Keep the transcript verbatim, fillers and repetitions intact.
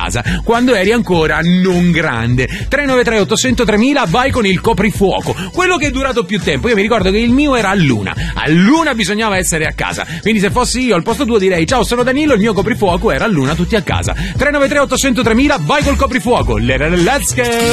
casa quando eri ancora non grande. tre nove tre otto zero zero tremila, vai con il coprifuoco, quello che è durato più tempo. Io mi ricordo che il mio era a luna, a luna bisognava essere a casa, quindi se fossi io al posto tuo direi: ciao, sono Danilo, il mio coprifuoco era a luna, tutti a casa. tre nove tre otto zero zero tremila, vai col coprifuoco. Let's go.